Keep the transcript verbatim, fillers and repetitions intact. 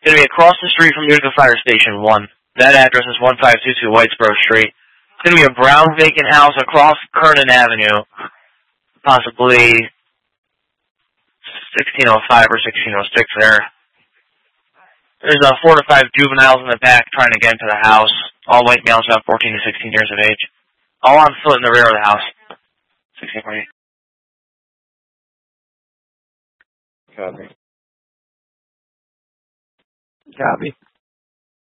Going to be across the street from Utica Fire Station one. That address is one five two two Whitesboro Street. It's going to be a brown vacant house across Kernan Avenue, possibly sixteen oh five or sixteen oh six there. There's uh, four to five juveniles in the back trying to get into the house. All white males about fourteen to sixteen years of age. All on foot in the rear of the house. sixteen forty. Copy. Copy.